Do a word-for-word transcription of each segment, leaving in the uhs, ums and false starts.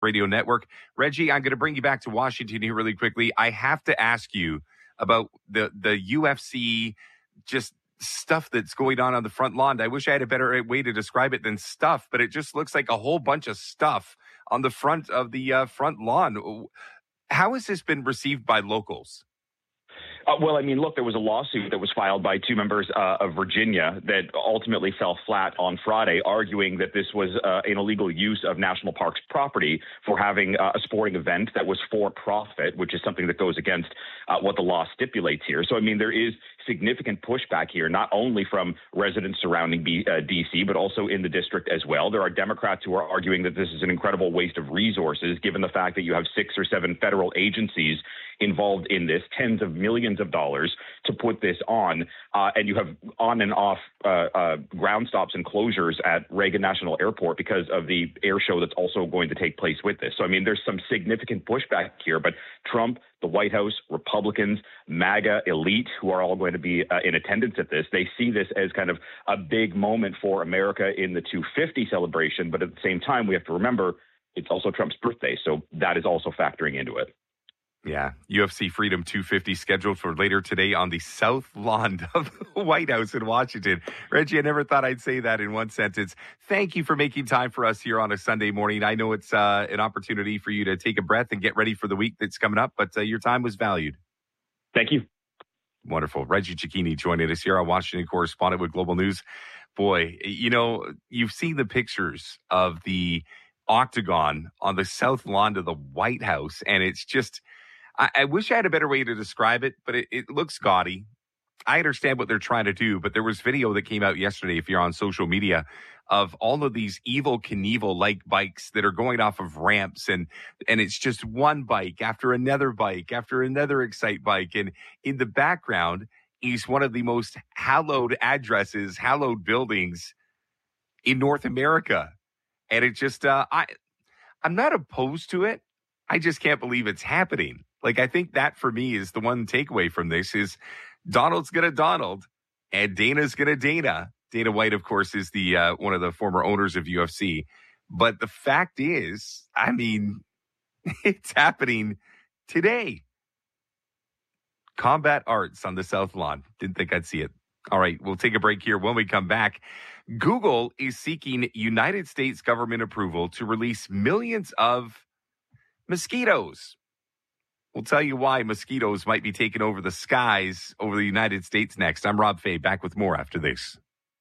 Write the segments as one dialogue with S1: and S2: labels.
S1: Radio Network. Reggie, I'm going to bring you back to Washington here really quickly. I have to ask you about the, the U F C, just stuff that's going on on the front lawn. I wish I had a better way to describe it than stuff, but it just looks like a whole bunch of stuff on the front of the uh, front lawn. How has this been received by locals?
S2: Uh, well, I mean, look, there was a lawsuit that was filed by two members uh, of Virginia that ultimately fell flat on Friday, arguing that this was uh, an illegal use of National Parks property for having uh, a sporting event that was for profit, which is something that goes against uh, what the law stipulates here. So, I mean, there is significant pushback here, not only from residents surrounding B, uh, D C, but also in the district as well. There are Democrats who are arguing that this is an incredible waste of resources, given the fact that you have six or seven federal agencies involved in this, tens of millions of dollars to put this on, uh, and you have on and off uh, uh, ground stops and closures at Reagan National Airport because of the air show that's also going to take place with this. So, I mean, there's some significant pushback here, but Trump, the White House, Republicans, MAGA elite, who are all going to be uh, in attendance at this, they see this as kind of a big moment for America in the two fifty celebration. But at the same time, we have to remember it's also Trump's birthday. So that is also factoring into it.
S1: Yeah, U F C Freedom two fifty scheduled for later today on the south lawn of the White House in Washington. Reggie, I never thought I'd say that in one sentence. Thank you for making time for us here on a Sunday morning. I know it's uh, an opportunity for you to take a breath and get ready for the week that's coming up, but uh, your time was valued.
S2: Thank you.
S1: Wonderful. Reggie Cecchini joining us here, our Washington correspondent with Global News. Boy, you know, you've seen the pictures of the octagon on the south lawn of the White House, and it's just... I wish I had a better way to describe it, but it, it looks gaudy. I understand what they're trying to do, but there was video that came out yesterday, if you're on social media, of all of these Evel Knievel-like bikes that are going off of ramps, and and it's just one bike after another bike after another Excite bike. And in the background is one of the most hallowed addresses, hallowed buildings in North America. And it just, uh, I, I'm not opposed to it. I just can't believe it's happening. Like, I think that for me is the one takeaway from this is Donald's going to Donald and Dana's going to Dana. Dana White, of course, is the uh, one of the former owners of U F C. But the fact is, I mean, it's happening today. Combat Arts on the South Lawn. Didn't think I'd see it. All right, we'll take a break here. When we come back, Google is seeking United States government approval to release millions of mosquitoes. We'll tell you why mosquitoes might be taking over the skies over the United States next. I'm Rob Fay, back with more after this.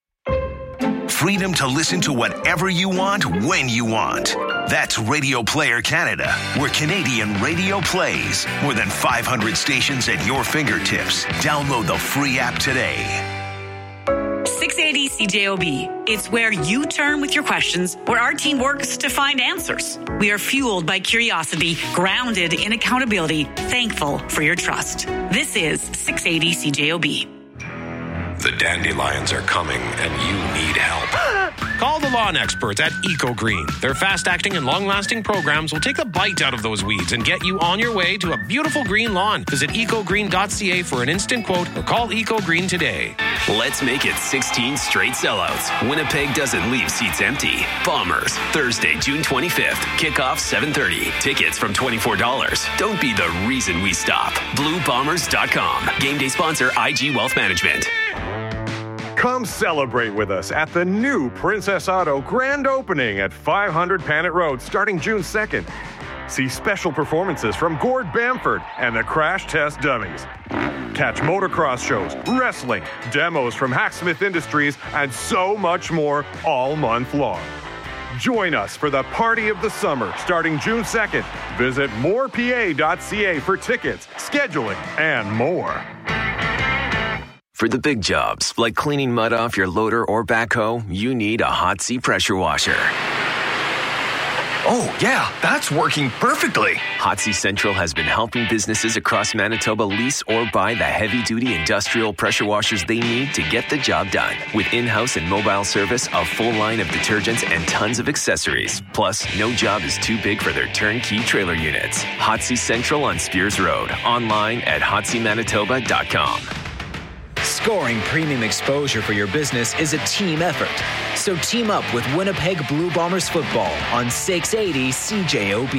S3: Freedom to listen to whatever you want, when you want. That's Radio Player Canada, where Canadian radio plays. More than five hundred stations at your fingertips. Download the free app today.
S4: six eighty C J O B. It's where you turn with your questions, where our team works to find answers. We are fueled by curiosity, grounded in accountability, thankful for your trust. This is six eighty C J O B.
S5: The dandelions are coming and you need help.
S6: Call the lawn experts at EcoGreen. Their fast-acting and long-lasting programs will take the bite out of those weeds and get you on your way to a beautiful green lawn. Visit ecogreen dot c a for an instant quote or call EcoGreen today.
S7: Let's make it sixteen straight sellouts. Winnipeg doesn't leave seats empty. Bombers, Thursday, June twenty-fifth. Kickoff seven thirty. Tickets from twenty-four dollars. Don't be the reason we stop. blue bombers dot com. Game day sponsor I G Wealth Management.
S8: Come celebrate with us at the new Princess Auto grand opening at five hundred Panet Road starting June second. See special performances from Gord Bamford and the Crash Test Dummies. Catch motocross shows, wrestling, demos from Hacksmith Industries, and so much more all month long. Join us for the party of the summer starting June second. Visit more p a dot c a for tickets, scheduling, and more.
S7: For the big jobs, like cleaning mud off your loader or backhoe, you need a Hot Sea pressure washer.
S9: Oh, yeah, that's working perfectly.
S7: Hot Sea Central has been helping businesses across Manitoba lease or buy the heavy-duty industrial pressure washers they need to get the job done. With in-house and mobile service, a full line of detergents, and tons of accessories. Plus, no job is too big for their turnkey trailer units. Hot Sea Central on Spears Road. Online at hot sea manitoba dot com.
S10: Scoring premium exposure for your business is a team effort. So team up with Winnipeg Blue Bombers football on six eighty C J O B.